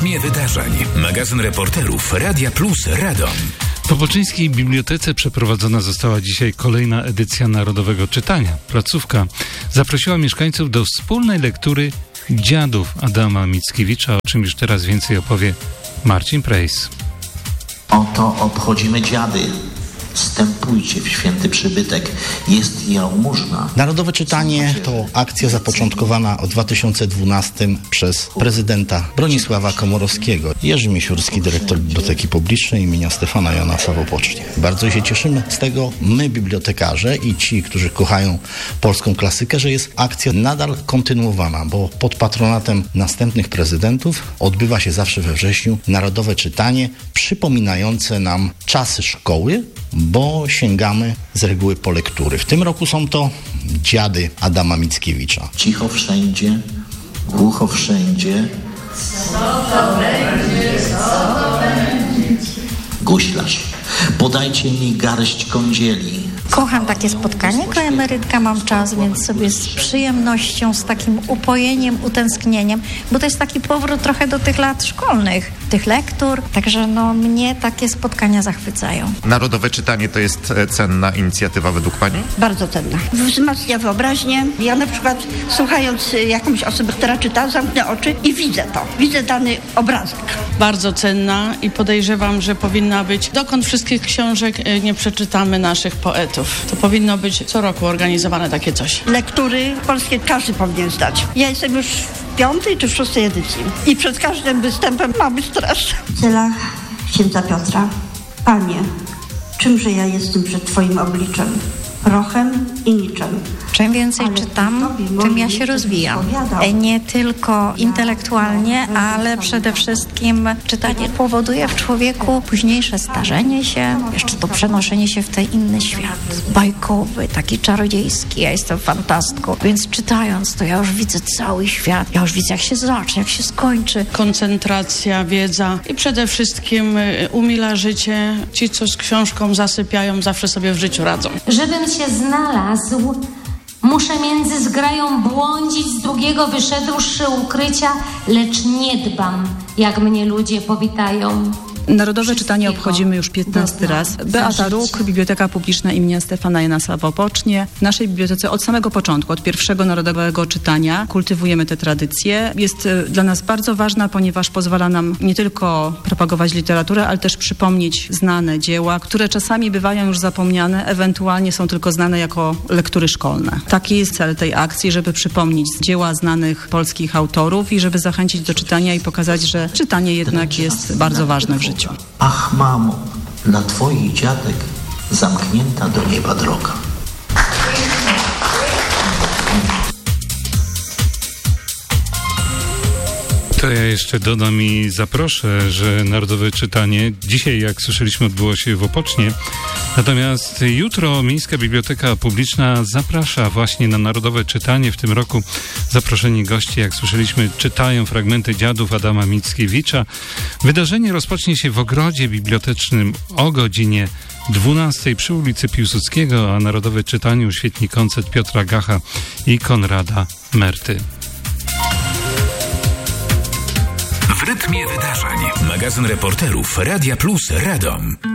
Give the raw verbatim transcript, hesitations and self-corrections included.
rytmie wydarzeń. Magazyn reporterów Radia Plus Radom. W Opoczyńskiej Bibliotece przeprowadzona została dzisiaj kolejna edycja Narodowego Czytania. Placówka zaprosiła mieszkańców do wspólnej lektury Dziadów Adama Mickiewicza, o czym już teraz więcej opowie Marcin Prejs. Oto obchodzimy dziady. Wstępujcie w święty przybytek. Jest jałmużna. Narodowe Czytanie to akcja zapoczątkowana w dwa tysiące dwunastym przez prezydenta Bronisława Komorowskiego. Jerzy Miesiurski, dyrektor Biblioteki Publicznej imienia Stefana Jonasa w Opocznie. Bardzo się cieszymy z tego, my bibliotekarze i ci, którzy kochają polską klasykę, że jest akcja nadal kontynuowana, bo pod patronatem następnych prezydentów odbywa się zawsze we wrześniu Narodowe Czytanie, przypominające nam czasy szkoły, bo sięgamy z reguły po lektury. W tym roku są to Dziady Adama Mickiewicza. Cicho wszędzie, głucho wszędzie. Co to będzie, co to będzie? Guślarz, podajcie mi garść kądzieli. Kocham takie spotkanie, jako emerytka mam czas, więc sobie z przyjemnością, z takim upojeniem, utęsknieniem, bo to jest taki powrót trochę do tych lat szkolnych, tych lektur, także no mnie takie spotkania zachwycają. Narodowe Czytanie to jest cenna inicjatywa według Pani? Bardzo cenna. Wzmacnia wyobraźnię. Ja na przykład słuchając jakąś osobę, która czyta, zamknę oczy i widzę to. Widzę dany obrazek. Bardzo cenna i podejrzewam, że powinna być, dokąd wszystkich książek nie przeczytamy naszych poetów. To powinno być co roku organizowane takie coś. Lektury polskie każdy powinien zdać. Ja jestem już w piątej czy w szóstej edycji i przed każdym występem mamy stres. W celach księdza Piotra. Panie, czymże ja jestem przed Twoim obliczem? Prochem i niczem. Czym więcej ale czytam, tym ja się rozwijam. Nie tylko intelektualnie, ale przede wszystkim czytanie powoduje w człowieku późniejsze starzenie się, jeszcze to przenoszenie się w ten inny świat. Bajkowy, taki czarodziejski. Ja jestem fantastką, więc czytając to ja już widzę cały świat. Ja już widzę, jak się zacznie, jak się skończy. Koncentracja, wiedza i przede wszystkim umila życie. Ci, co z książką zasypiają, zawsze sobie w życiu radzą. Żebym się znalazł, muszę między zgrają błądzić, z drugiego wyszedłszy ukrycia, lecz nie dbam, jak mnie ludzie powitają. Narodowe Czytanie obchodzimy już piętnasty raz. Beata Róg, Biblioteka Publiczna imienia Stefana Jonasa w Opocznie. W naszej bibliotece od samego początku, od pierwszego Narodowego Czytania kultywujemy tę tradycję. Jest dla nas bardzo ważna, ponieważ pozwala nam nie tylko propagować literaturę, ale też przypomnieć znane dzieła, które czasami bywają już zapomniane, ewentualnie są tylko znane jako lektury szkolne. Taki jest cel tej akcji, żeby przypomnieć dzieła znanych polskich autorów i żeby zachęcić do czytania i pokazać, że czytanie jednak jest bardzo ważne w życiu. Ach, mamo, dla Twoich dziadek zamknięta do nieba droga. To ja jeszcze dodam i zaproszę, że Narodowe Czytanie dzisiaj, jak słyszeliśmy, odbyło się w Opocznie. Natomiast jutro Miejska Biblioteka Publiczna zaprasza właśnie na Narodowe Czytanie. W tym roku zaproszeni goście, jak słyszeliśmy, czytają fragmenty Dziadów Adama Mickiewicza. Wydarzenie rozpocznie się w ogrodzie bibliotecznym o godzinie dwunastej przy ulicy Piłsudskiego, a Narodowe Czytanie uświetni koncert Piotra Gacha i Konrada Merty. W rytmie wydarzeń. Magazyn reporterów Radia Plus Radom.